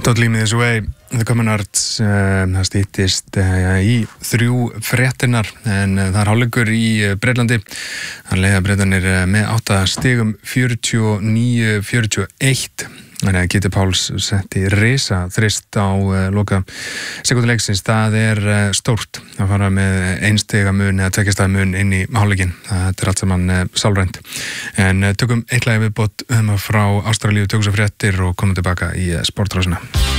Don't leave me this way, The Common Arts, það stýttist í 3 fréttinnar en það hálfleikur í Breitlandi. Það leiða Breitarnir með 8 stigum 49-41. Þannig að Gíti Páls setti risa þrist á loka sekunduleiksins. Það stórt að fara með 1 stiga mun eða 2 stiga mun inn í hálfleikinn. Þetta allt saman sálrænt. En tökum eitt lag viðbót frá Ástralíu, tökum svo fréttir og komum tilbaka í sportrásina.